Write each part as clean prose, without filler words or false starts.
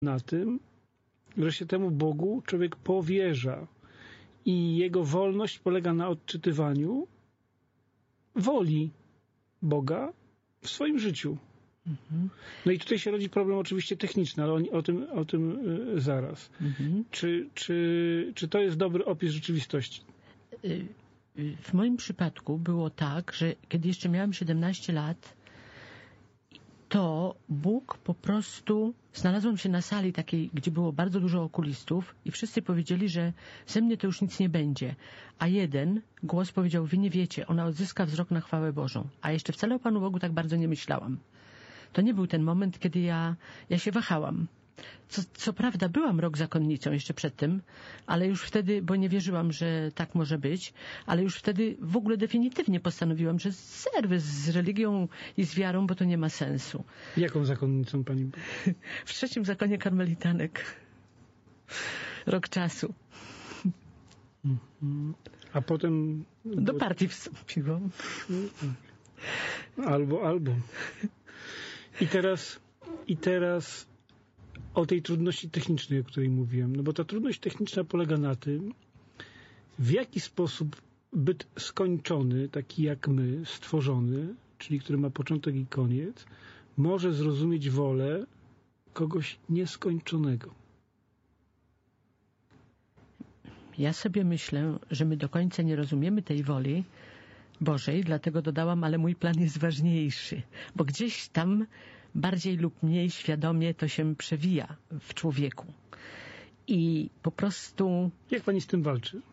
na tym, że się temu Bogu człowiek powierza i jego wolność polega na odczytywaniu woli Boga w swoim życiu. No i tutaj się rodzi problem oczywiście techniczny, ale o tym zaraz. Czy to jest dobry opis rzeczywistości? W moim przypadku było tak, że kiedy jeszcze miałem 17 lat, to Bóg po prostu... Znalazłam się na sali takiej, gdzie było bardzo dużo okulistów i wszyscy powiedzieli, że ze mnie to już nic nie będzie. A jeden głos powiedział, wy nie wiecie, ona odzyska wzrok na chwałę Bożą. A jeszcze wcale o Panu Bogu tak bardzo nie myślałam. To nie był ten moment, kiedy ja się wahałam. Co prawda byłam rok zakonnicą jeszcze przed tym, ale już wtedy, bo nie wierzyłam, że tak może być, ale już wtedy w ogóle definitywnie postanowiłam, że zerwę z religią i z wiarą, bo to nie ma sensu. Jaką zakonnicą pani była? W 3. zakonie karmelitanek. Rok czasu. A potem... Do partii wstąpiłam. Albo. I teraz o tej trudności technicznej, o której mówiłem. No bo ta trudność techniczna polega na tym, w jaki sposób byt skończony, taki jak my, stworzony, czyli który ma początek i koniec, może zrozumieć wolę kogoś nieskończonego. Ja sobie myślę, że my do końca nie rozumiemy tej woli Bożej, dlatego dodałam, ale mój plan jest ważniejszy, bo gdzieś tam bardziej lub mniej świadomie to się przewija w człowieku. I po prostu... Jak pani z tym walczy?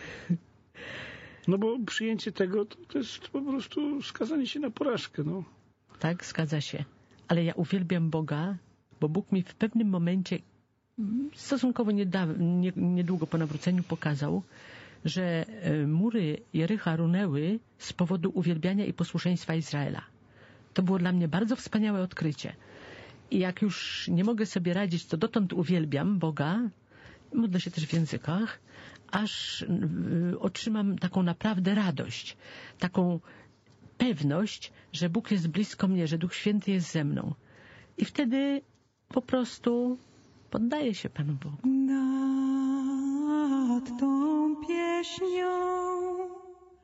No bo przyjęcie tego to jest po prostu skazanie się na porażkę, no. Tak, zgadza się. Ale ja uwielbiam Boga, bo Bóg mi w pewnym momencie, stosunkowo niedługo po nawróceniu, pokazał, że mury Jericha runęły z powodu uwielbiania i posłuszeństwa Izraela. To było dla mnie bardzo wspaniałe odkrycie. I jak już nie mogę sobie radzić, to dotąd uwielbiam Boga, modlę się też w językach, aż otrzymam taką naprawdę radość, taką pewność, że Bóg jest blisko mnie, że Duch Święty jest ze mną. I wtedy po prostu poddaję się Panu Bogu. Nad tą pieśnią